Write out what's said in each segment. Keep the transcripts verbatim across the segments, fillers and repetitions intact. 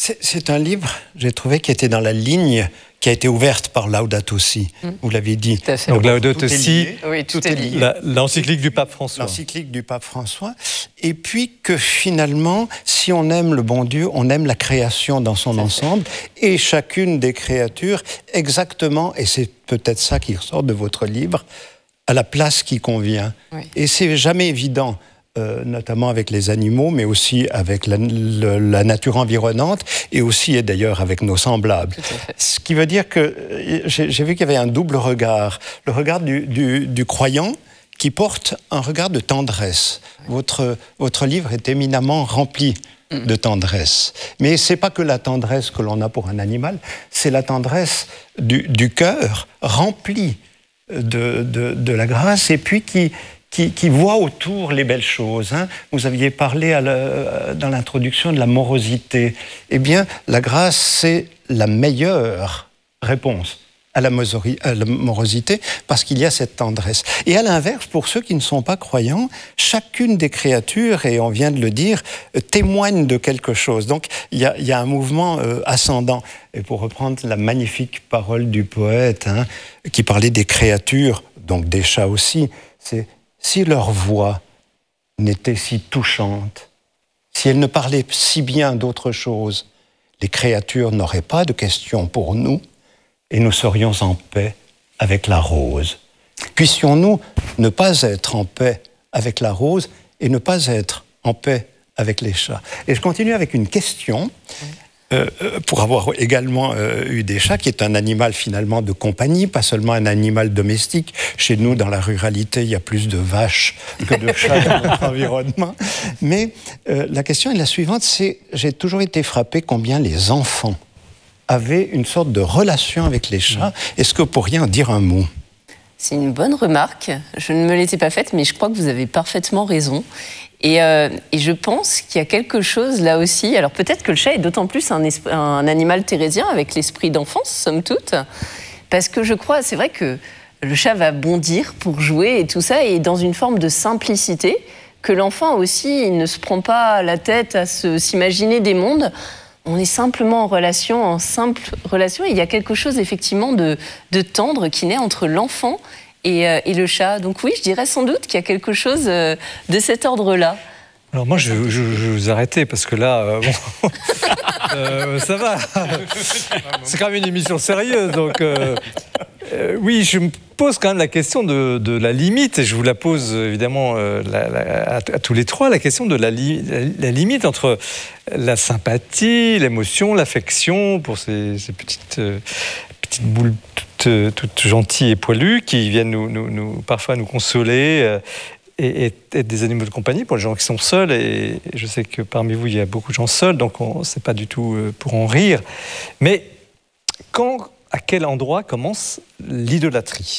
C'est, c'est un livre, j'ai trouvé, qui était dans la ligne qui a été ouverte par Laudato Si. Mmh. Vous l'avez dit. Donc Laudato Si, oui, tout, tout est lié. La, l'encyclique du pape François. L'encyclique du pape François. Et puis que finalement, si on aime le bon Dieu, on aime la création dans son c'est ensemble, fait. Et chacune des créatures exactement, et c'est peut-être ça qui ressort de votre livre, à la place qui convient. Oui. Et c'est jamais évident. Euh, notamment avec les animaux, mais aussi avec la, le, la nature environnante, et aussi, et d'ailleurs, avec nos semblables. Ce qui veut dire que euh, j'ai, j'ai vu qu'il y avait un double regard. Le regard du, du, du croyant, qui porte un regard de tendresse. Votre, votre livre est éminemment rempli de tendresse. Mais ce n'est pas que la tendresse que l'on a pour un animal, c'est la tendresse du, du cœur, rempli de, de, de la grâce, et puis qui... Qui, qui voit autour les belles choses. Hein. Vous aviez parlé à la, dans l'introduction de la morosité. Eh bien, la grâce, c'est la meilleure réponse à la, mosori, à la morosité, parce qu'il y a cette tendresse. Et à l'inverse, pour ceux qui ne sont pas croyants, chacune des créatures, et on vient de le dire, témoigne de quelque chose. Donc, il y a, il y a un mouvement euh, ascendant. Et pour reprendre la magnifique parole du poète, hein, qui parlait des créatures, donc des chats aussi, c'est si leur voix n'était si touchante, si elles ne parlaient si bien d'autre chose, les créatures n'auraient pas de questions pour nous et nous serions en paix avec la rose. Puissions-nous ne pas être en paix avec la rose et ne pas être en paix avec les chats. Et je continue avec une question. Euh, pour avoir également euh, eu des chats, qui est un animal finalement de compagnie, pas seulement un animal domestique. Chez nous, dans la ruralité, il y a plus de vaches que de chats dans notre environnement. Mais euh, la question est la suivante, c'est, j'ai toujours été frappé combien les enfants avaient une sorte de relation avec les chats. Est-ce que vous pourriez en dire un mot ? C'est une bonne remarque. Je ne me l'étais pas faite, mais je crois que vous avez parfaitement raison. Et, euh, et je pense qu'il y a quelque chose là aussi. Alors peut-être que le chat est d'autant plus un, esprit, un animal thérésien avec l'esprit d'enfance, somme toute, parce que je crois, c'est vrai que le chat va bondir pour jouer et tout ça, et dans une forme de simplicité, que l'enfant aussi, il ne se prend pas la tête à se, s'imaginer des mondes. On est simplement en relation, en simple relation, et il y a quelque chose effectivement de, de tendre qui naît entre l'enfant Et, euh, et le chat. Donc oui, je dirais sans doute qu'il y a quelque chose euh, de cet ordre-là. Alors moi, je, je, je vais vous arrêter, parce que là, euh, bon, euh, ça va. C'est quand même une émission sérieuse, donc euh, euh, oui, je me pose quand même la question de, de la limite, et je vous la pose évidemment euh, la, la, à, à tous les trois, la question de la, li, la, la limite entre la sympathie, l'émotion, l'affection pour ces, ces petites, euh, petites boules toutes, toutes gentilles et poilues qui viennent nous, nous, nous, parfois nous consoler euh, et, et être des animaux de compagnie pour les gens qui sont seuls. Et je sais que parmi vous, il y a beaucoup de gens seuls, donc on, c'est pas du tout pour en rire. Mais quand, à quel endroit commence l'idolâtrie ?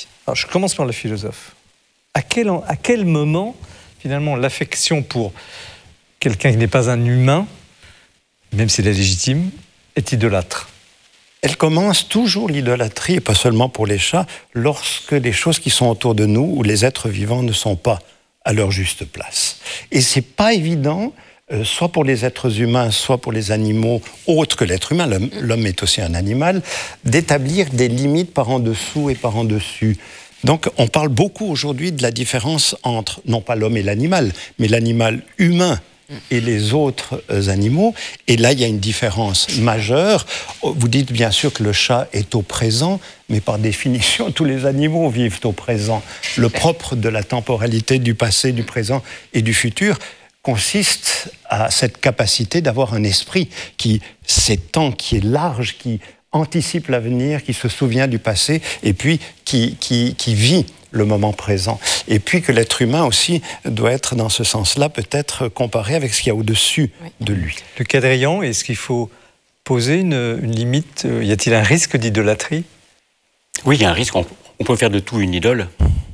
Alors, je commence par le philosophe. À quel, à quel moment, finalement, l'affection pour quelqu'un qui n'est pas un humain, même s'il est légitime, est idolâtre ? Elle commence toujours, l'idolâtrie, et pas seulement pour les chats, lorsque les choses qui sont autour de nous, ou les êtres vivants, ne sont pas à leur juste place. Et c'est pas évident, euh, soit pour les êtres humains, soit pour les animaux autres que l'être humain, l'homme, l'homme est aussi un animal, d'établir des limites par en dessous et par en dessus. Donc on parle beaucoup aujourd'hui de la différence entre, non pas l'homme et l'animal, mais l'animal humain et les autres animaux. Et là, il y a une différence majeure. Vous dites bien sûr que le chat est au présent, mais par définition, tous les animaux vivent au présent. Le propre de la temporalité du passé, du présent et du futur consiste à cette capacité d'avoir un esprit qui s'étend, qui est large, qui anticipe l'avenir, qui se souvient du passé, et puis qui, qui, qui vit le moment présent. Et puis que l'être humain aussi doit être dans ce sens-là peut-être comparé avec ce qu'il y a au-dessus oui. de lui. Le quadrillon, est-ce qu'il faut poser une, une limite ? Y a-t-il un risque d'idolâtrie ? Oui, il y a un risque. On, on peut faire de tout une idole.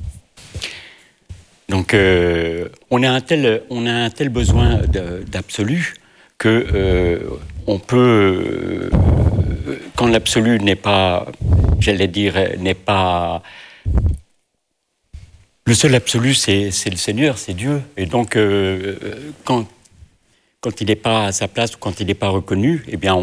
Donc, euh, on a un tel, on a un tel besoin de, d'absolu que euh, on peut, euh, quand l'absolu n'est pas, j'allais dire, n'est pas le seul absolu, c'est, c'est le Seigneur, c'est Dieu. Et donc, euh, quand, quand il n'est pas à sa place ou quand il n'est pas reconnu, eh bien,